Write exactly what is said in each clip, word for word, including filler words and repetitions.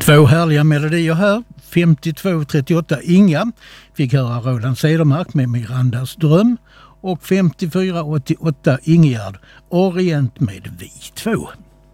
Två härliga melodier här. femtiotvå trettioåtta Inga fick höra Roland Cedermark med Mirandas dröm. Och femtiofyra åttioåtta Ingegärd Orient med Vi två.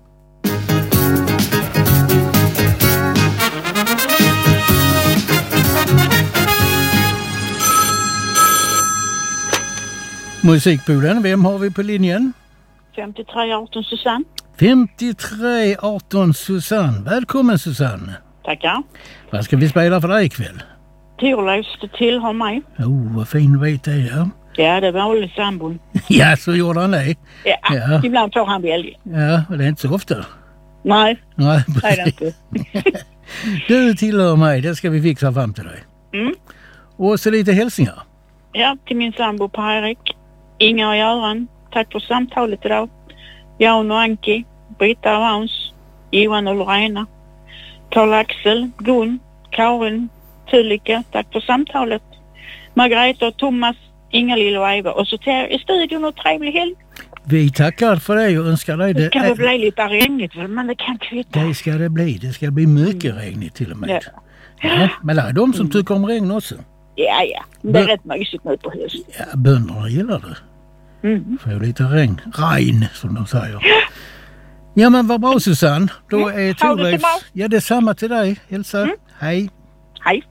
Musikboden, vem har vi på linjen? femtiotre arton Susanne. femtiotre arton Susanne. Välkommen Susanne. Tackar. Vad ska vi spela för dig ikväll? Torlös, det tillhör mig. Oh, vad fin vet det är. Ja, det var väl sambon. Ja, så gjorde han det. Ja, ja, ibland får han välja. Ja, och det är inte så ofta. Nej, Nej, det är det inte. Du tillhör mig, det ska vi fixa fram till dig. Mm. Och så lite hälsningar. Ja, till min sambo Per-Erik, Inga och Göran. Tack för samtalet idag. Jan och Anki, Britta och Hans, Johan och Lorena, Karl-Axel, Gun, Karin, Tulika. Tack för samtalet. Margareta och Thomas, Inga-Lill och Eva. Och så till er i studion och trevlig helg. Vi tackar för det och önskar dig det. Det kan väl bli lite regnigt, men det kan kvitta. Det ska det bli. Det ska bli mycket regnigt till och med. Ja. Ja, men det är de som tycker om regn också. Ja, ja. Det är rätt mysigt nu på höst. Ja, bönderna gillar det. Mm. Får lite regn. Regn, som de säger. Ja, men vad bra Susanne. Då är Mm. Torleifs... Ja, det är samma till dig. Hälsa. Mm. Hej. Hej.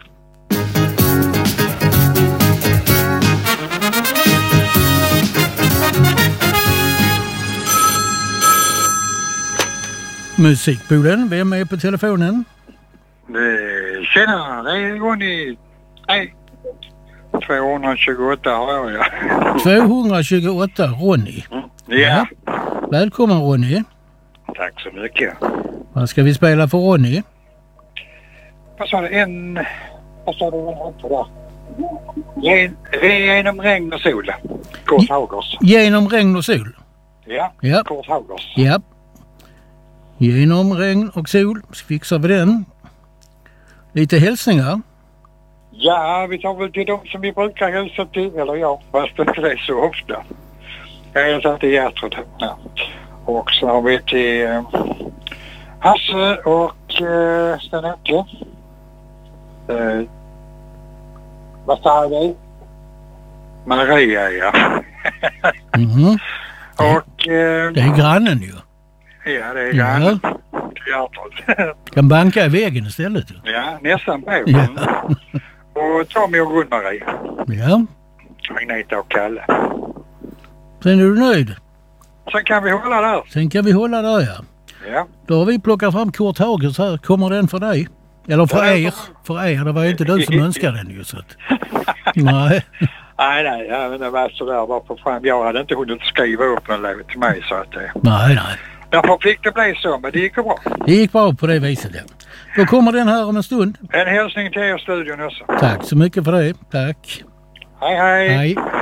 Musikboden, vem är på telefonen? Tjena, det är Ronny. Hej. tvåhundratjugoåtta har jag. tvåhundratjugoåtta, Ronny. Mm. Ja. Välkommen Ronny. Tack så mycket. Vad ska vi spela för Ronny? Vad sa du? En... Vad sa du? Där? Gen, genom regn och sol. Kurt Haugers. Genom regn och sol. Ja, Ja. Kurt Haugers. Ja. Genom regn och sol. Fixar vi den. Lite hälsningar. Ja, vi tar väl till dem som vi brukar hälsa till. Eller ja, fast inte det är så ofta. Jag hälsar till Gertrud. Ja. Och så har vi till eh, Hasse och eh, Sten-Åke. Eh, vad sa vi? Maria, ja. Mhm. Och... Eh, Det är grannen ju. ja, det är grannen. Ja. Gertrud. Kan banka i vägen istället. Ja, nästan på. Ja. Och Tommy och Gun-Marie. Ja. Agneta och Kalle. Sen är du nöjd. Sen kan vi hålla där. Sen kan vi hålla där, ja. Ja. Då har vi plockat fram Kurt Haugers här. Kommer den för dig? Eller för Ja, er. För er. Det var inte du som önskade den ju. Så att... Nej. Nej, nej. Ja, men det var sådär bara på fram. Jag hade inte hunnit skriva upp någon låt till mig så att det... Nej, nej. Därför fick det bli så, men det gick bra. Det gick bra på det viset, ja. Då kommer den här om en stund. En hälsning till er studion också. Tack så mycket för det. Tack. Hej, hej. Hej.